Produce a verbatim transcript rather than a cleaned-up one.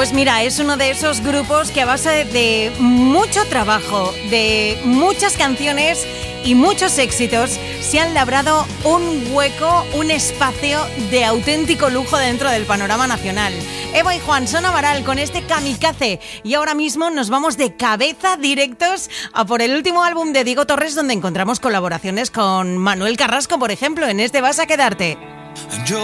Pues mira, es uno de esos grupos que a base de mucho trabajo, de muchas canciones y muchos éxitos, se han labrado un hueco, un espacio de auténtico lujo dentro del panorama nacional. Eva y Juan son Amaral con este Kamikaze, y ahora mismo nos vamos de cabeza directos a por el último álbum de Diego Torres, donde encontramos colaboraciones con Manuel Carrasco, por ejemplo, en este Vas a quedarte. Yo